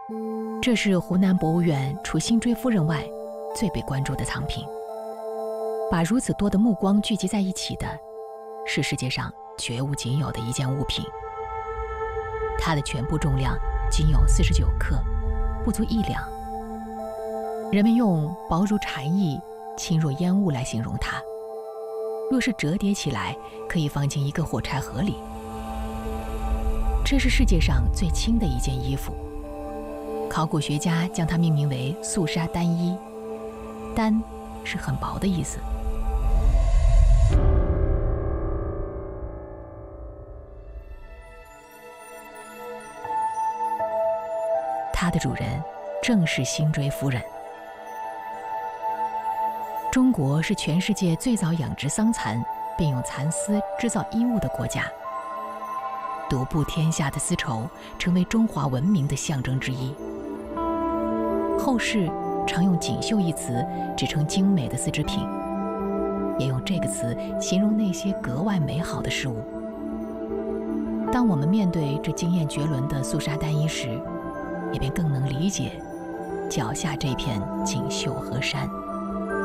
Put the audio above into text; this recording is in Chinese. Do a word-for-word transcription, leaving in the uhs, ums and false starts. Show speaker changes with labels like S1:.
S1: 这是湖南博物院除辛追夫人外最被关注的藏品。把如此多的目光聚集在一起的，是世界上绝无仅有的一件物品。它的全部重量仅有四十九克，不足一两。人们用薄如蝉翼、轻若烟雾来形容它。若是折叠起来，可以放进一个火柴盒里。这是世界上最轻的一件衣服。考古学家将它命名为素纱单衣，单是很薄的意思。它的主人正是辛追夫人。中国是全世界最早养殖桑蚕并用蚕丝制造衣物的国家，独步天下的丝绸成为中华文明的象征之一。后世常用锦绣一词指称精美的丝织品，也用这个词形容那些格外美好的事物。当我们面对这惊艳绝伦的素纱单衣时，也便更能理解脚下这片锦绣河山。